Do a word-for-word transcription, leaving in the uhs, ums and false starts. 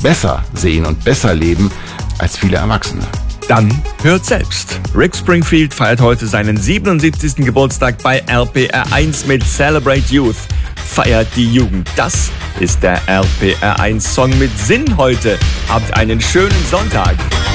besser sehen und besser leben als viele Erwachsene. Dann hört selbst. Rick Springfield feiert heute seinen siebenundsiebzigsten Geburtstag bei R P R eins mit Celebrate Youth. Feiert die Jugend. Das ist der R P R eins Song mit Sinn heute. Habt einen schönen Sonntag.